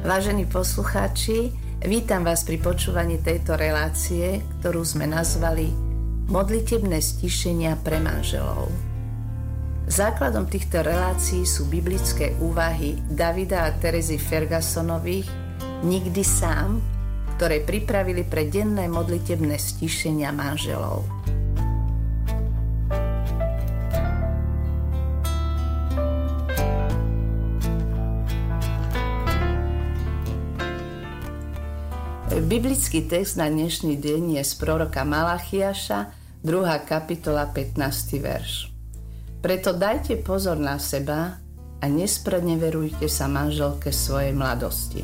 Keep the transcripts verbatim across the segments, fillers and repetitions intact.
Vážení poslucháči, vítam vás pri počúvaní tejto relácie, ktorú sme nazvali Modlitebné stíšenia pre manželov. Základom týchto relácií sú biblické úvahy Davida a Terezy Fergusonových Nikdy sám, ktoré pripravili pre denné modlitebné stíšenia manželov. Biblický text na dnešný deň je z proroka Malachiaša, druhá kapitola, pätnásty verš. Preto dajte pozor na seba a nespreneverujte sa manželke svojej mladosti.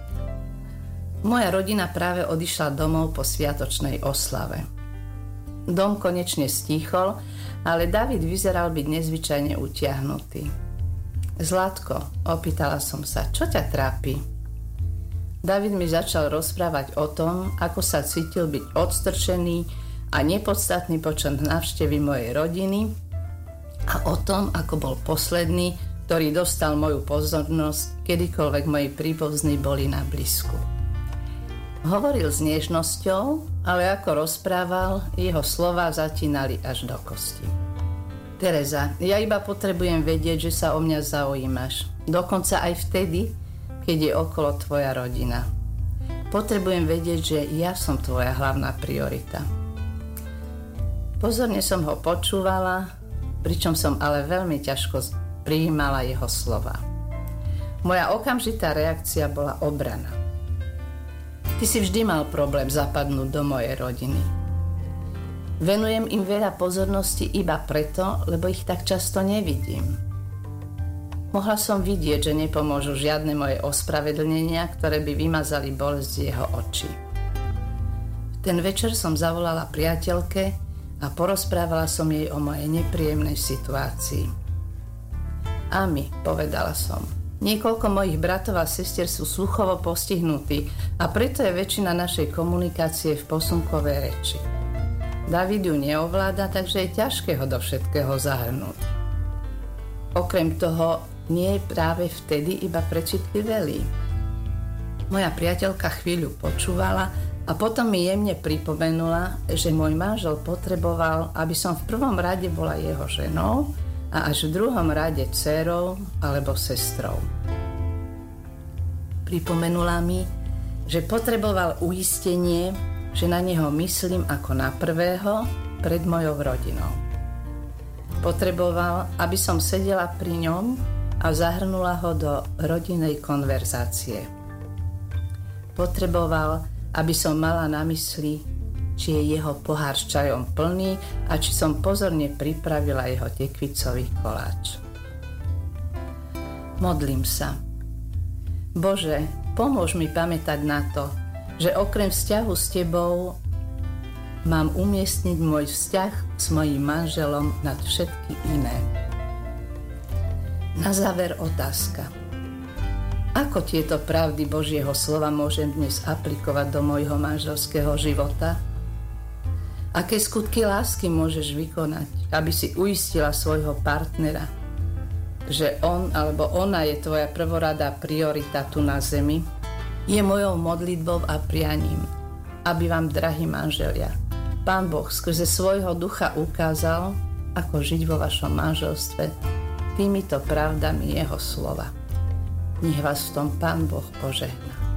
Moja rodina práve odišla domov po sviatočnej oslave. Dom konečne stíchol, ale David vyzeral byť nezvyčajne utiahnutý. Zlatko, opýtala som sa, čo ťa trápi? David mi začal rozprávať o tom, ako sa cítil byť odstrčený a nepodstatný počas návštevy mojej rodiny a o tom, ako bol posledný, ktorý dostal moju pozornosť, kedykoľvek moji príbuzní boli na blízku. Hovoril s nežnosťou, ale ako rozprával, jeho slová zatínali až do kosti. Tereza, ja iba potrebujem vedieť, že sa o mňa zaujímaš. Dokonca aj vtedy, keď je okolo tvoja rodina. Potrebujem vedieť, že ja som tvoja hlavná priorita. Pozorne som ho počúvala, pričom som ale veľmi ťažko prijímala jeho slova. Moja okamžitá reakcia bola obrana. Ty si vždy mal problém zapadnúť do mojej rodiny. Venujem im veľa pozornosti iba preto, lebo ich tak často nevidím. Mohla som vidieť, že nepomôžu žiadne moje ospravedlnenia, ktoré by vymazali bolesť z jeho očí. Ten večer som zavolala priateľke a porozprávala som jej o mojej nepríjemnej situácii. Ami, povedala som, niekoľko mojich bratov a sestier sú sluchovo postihnutí a preto je väčšina našej komunikácie v posunkovej reči. David ju neovláda, takže je ťažké ho do všetkého zahrnúť. Okrem toho, nie je práve vtedy iba prečitlivelý. Moja priateľka chvíľu počúvala a potom mi jemne pripomenula, že môj manžel potreboval, aby som v prvom rade bola jeho ženou a až v druhom rade dcérou alebo sestrou. Pripomenula mi, že potreboval uistenie, že na neho myslím ako na prvého pred mojou rodinou. Potreboval, aby som sedela pri ňom a zahrnula ho do rodinnej konverzácie. Potreboval, aby som mala na mysli, či je jeho pohár s čajom plný a či som pozorne pripravila jeho tekvicový koláč. Modlím sa. Bože, pomôž mi pamätať na to, že okrem vzťahu s tebou mám umiestniť môj vzťah s mojím manželom nad všetky iné. Na záver otázka. Ako tieto pravdy Božieho slova môžem dnes aplikovať do môjho manželského života? Aké skutky lásky môžeš vykonať, aby si uistila svojho partnera, že on alebo ona je tvoja prvoradá priorita tu na zemi? Je mojou modlitbou a prianím, aby vám, drahí manželia, Pán Boh skrze svojho ducha ukázal, ako žiť vo vašom manželstve týmito pravdami jeho slova. Nech vás v tom Pán Boh požehná.